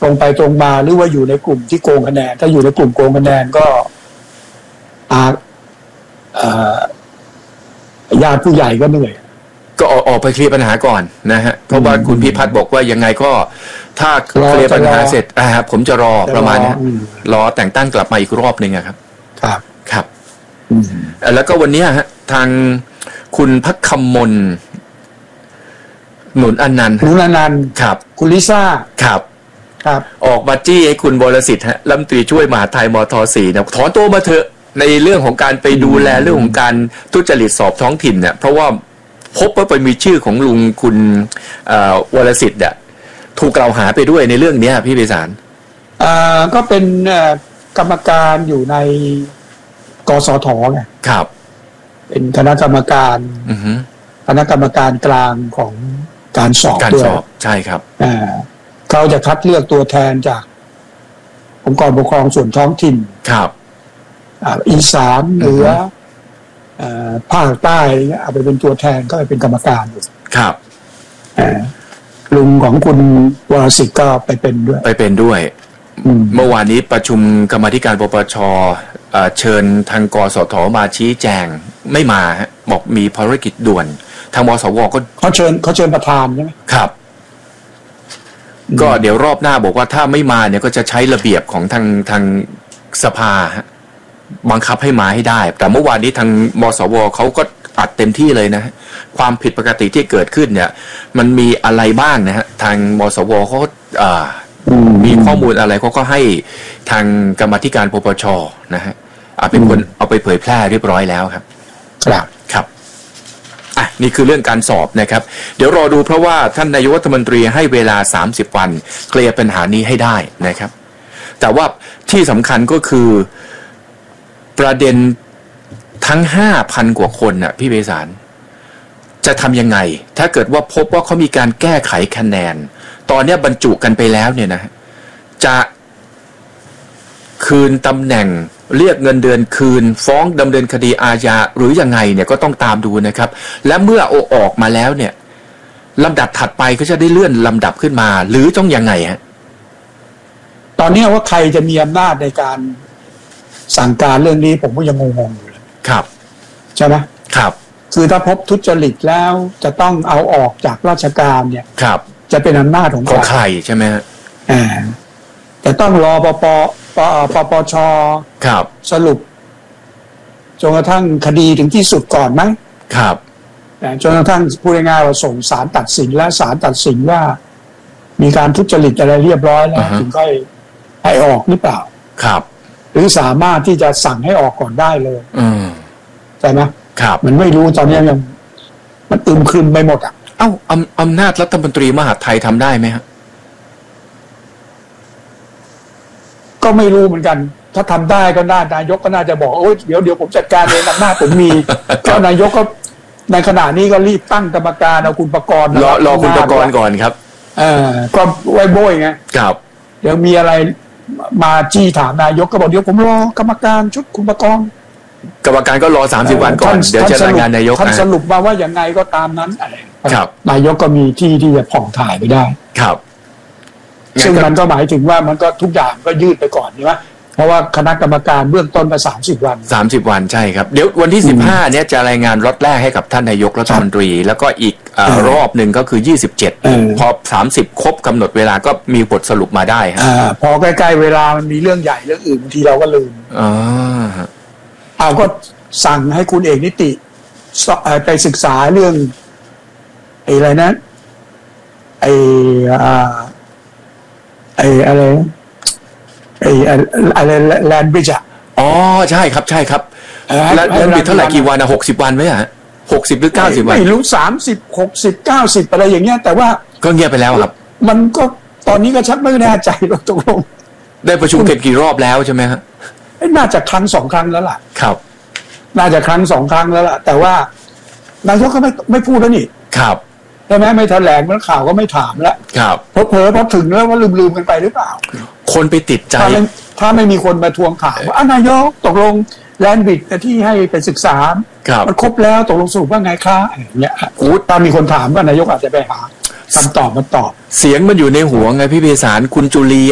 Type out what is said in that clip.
ตรงไปตรงมาหรือว่าอยู่ในกลุ่มที่โกงคะแนนถ้าอยู่ในกลุ่มโกงคะแนนก็ญาติผู้ใหญ่ก็เหนื่อยก็ออกไปเคลียร์ปัญหาก่อนนะฮะเพราะว่าคุณพิพัฒน์บอกว่ายังไงก็ถ้าเคลียร์ปัญหาเสร็จผมจะรอประมาณนี้รอแต่งตั้งกลับมาอีกรอบหนึ่งครับครับแล้วก็วันนี้ฮะทางคุณพักคำมนหนุนอนันต์ครับคุณลิซ่าครับออกมาจี้ให้คุณวรสิทธิ์ฮะรัฐมนตรีช่วยมหาดไทยมท.4นะถอนตัวมาเถอะในเรื่องของการไปดูแลเรื่องของการทุจริตสอบท้องถิ่นเนี่ยเพราะว่าพบว่าไปมีชื่อของลุงคุณวรสิทธิ์เนี่ยถูกกล่าวหาไปด้วยในเรื่องนี้พี่ไพศาลก็เป็นกรรมการอยู่ในกสท.ไงครับเป็นคณะกรรมการกลางของการสอบใช่ครับเขาจะคัดเลือกตัวแทนจากองค์กรปกครองส่วนท้องถิ่นครับอีสานเหนือภาคใต้เอาไปเป็นตัวแทนก็เป็นกรรมการอยู่ครับลุงของคุณวรสิทธิ์ก็ไปเป็นด้วยเมื่อวานนี้ประชุมกรรมาธิการปปชเชิญทางกสทมาชี้แจงไม่มาบอกมีภารกิจด่วนทางมสวก็เขาเชิญประธานใช่ไหมครับก็เดี๋ยวรอบหน้าบอกว่าถ้าไม่มาเนี่ยก็จะใช้ระเบียบของทางสภาบังคับให้มาให้ได้แต่เมื่อวานนี้ทางมสวเขาก็อัดเต็มที่เลยนะความผิดปกติที่เกิดขึ้นเนี่ยมันมีอะไรบ้างนะฮะทางมสวเขามีข้อมูลอะไรเขาก็ให้ทางกรรมาธิการปปชนะฮะเป็นคนเอาไปเผยแพร่เรียบร้อยแล้วครับครับนี่คือเรื่องการสอบนะครับเดี๋ยวรอดูเพราะว่าท่านนายกรัฐมนตรีให้เวลา30วันเคลียร์ปัญหานี้ให้ได้นะครับแต่ว่าที่สำคัญก็คือประเด็นทั้ง 5,000 กว่าคนน่ะพี่ไพศาลจะทำยังไงถ้าเกิดว่าพบว่าเขามีการแก้ไขคะแนนตอนนี้บรรจุกันไปแล้วเนี่ยนะจะคืนตำแหน่งเรียกเงินเดือนคืนฟ้องดำเนินคดีอาญาหรือยังไงเนี่ยก็ต้องตามดูนะครับและเมื่อออกมาแล้วเนี่ยลำดับถัดไปก็จะได้เลื่อนลำดับขึ้นมาหรือต้องยังไงฮะตอนนี้ว่าใครจะมีอำนาจในการสั่งการเรื่องนี้ผมก็ยังงงๆอยู่เลยครับใช่ไหมครับคือถ้าพบทุจริตแล้วจะต้องเอาออกจากราชการเนี่ยครับจะเป็นอำนาจของใครใช่ไหมฮะจะต้องรอปปชครับสรุปจนกระทั่งคดีถึงที่สุดก่อนไหมครับจนกระทั่งพูดง่ายๆว่าส่งศาลตัดสินและศาลตัดสินว่ามีการทุจริตอะไรเรียบร้อยแล้วถึงค่อยให้ออกหรือเปล่าครับหรือสามารถที่จะสั่งให้ออกก่อนได้เลยใช่ไหมครับมันไม่รู้ตอนนี้ยังมันอึมครึมไปหมดอำนาจรัฐมนตรีมหาดไทยทำได้ไหมครับก็ไม่รู้เหมือนกันถ้าทำได้ก็นายกก็น่าจะบอกโอ๊ยเดี๋ยวผมจัดการเองอำนาจผมมีก็นายกก็ในขณะนี้ก็รีบตั้งกรรมการเอาคุณประกรณ์รอคุณประกรณ์ก่อนครับก็ไว้โบยไงครับเดี๋ยวมีอะไรมาจี้ถามนายกก็บอกเดี๋ยวผมรอกรรมการชุดคุณประกรณ์กรรมการก็รอ30วันก่อนเดี๋ยวจะรายงานนายกท่านสรุปมาว่ายังไงก็ตามนั้นครับนายกก็มีที่จะผ่องถ่ายไปได้ครับซึ่งมันก็หมายถึงว่ามันก็ทุกอย่างก็ยืดไปก่อนใช่ไหมเพราะว่าคณะกรรมการเบื้องต้นมา30วันใช่ครับเดี๋ยววันที่15เนี่ยจะรายงานล็อตแรกให้กับท่านนายกรัฐมนตรีแล้วก็อีกรอบหนึ่งก็คือ27พอ30ครบกำหนดเวลาก็มีบทสรุปมาได้ฮะพอใกล้ๆเวลามันมีเรื่องใหญ่เรื่องอื่นบางทีเราก็ลืมก็สั่งให้คุณเอกนิติไปศึกษาเรื่องอะไรนะอะไรแลนด์บริดจ์ใช่ครับแล้วแลนด์บริดจ์เท่าไหร่กี่วัน60วันไหมฮะ60หรือ90วันไม่รู้30 60 90อะไรอย่างเงี้ยแต่ว่าก็เงียบไปแล้วครับมันก็ตอนนี้ก็ชักไม่แน่ใจว่าตกลงได้ประชุมกันกี่รอบแล้วใช่ไหมฮะน่าจะครั้ง2ครั้งแล้วล่ะครับน่าจะครั้ง2ครั้งแล้วล่ะแต่ว่านายกก็ไม่พูดแล้วนี่ครับใช่ไหมไม่แถลงแล้วข่าวก็ไม่ถามแล้วครับเพราะพอถึงแล้วว่าลืมกันไปหรือเปล่าคนไปติดใจถ้าไม่มีคนมาทวงถามว่านายกตกลงแลนด์บริดจ์ที่ให้ไปศึกษามันครบแล้วตกลงสรุปว่าไงคะอย่างเงี้ยถ้ามีคนถามก็นายกอาจจะไปหาคำตอบมาตอบเสียงมันอยู่ในหัวไงพี่เบสารคุณจุลี